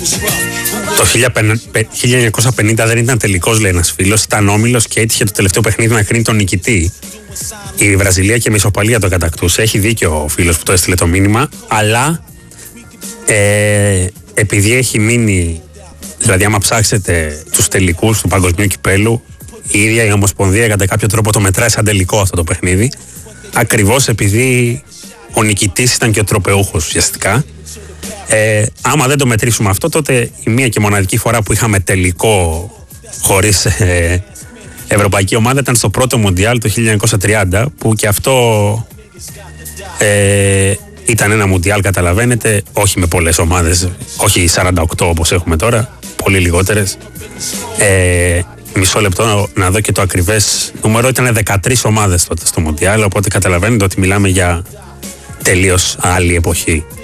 Το 1950 δεν ήταν τελικός, λέει ένας φίλος, ήταν όμιλος και έτυχε το τελευταίο παιχνίδι να κρίνει τον νικητή. Η Βραζιλία και με ισοπαλία το κατακτούσε. Έχει δίκιο ο φίλος που το έστειλε το μήνυμα, αλλά επειδή έχει μείνει, δηλαδή άμα ψάξετε τους τελικούς του Παγκοσμίου Κυπέλου, η ίδια η Ομοσπονδία κατά κάποιο τρόπο το μετράει σαν τελικό αυτό το παιχνίδι, ακριβώς επειδή ο νικητής ήταν και ο τροπεούχος ουσιαστικά. Άμα δεν το μετρήσουμε αυτό, τότε η μία και μοναδική φορά που είχαμε τελικό χωρίς ευρωπαϊκή ομάδα ήταν στο πρώτο Μουντιάλ το 1930, που και αυτό ήταν ένα Μουντιάλ, καταλαβαίνετε, όχι με πολλές ομάδες, όχι 48 όπως έχουμε τώρα, πολύ λιγότερες. Μισό λεπτό να δω και το ακριβές νούμερο, ήταν 13 ομάδες τότε στο Μουντιάλ, οπότε καταλαβαίνετε ότι μιλάμε για τελείως άλλη εποχή.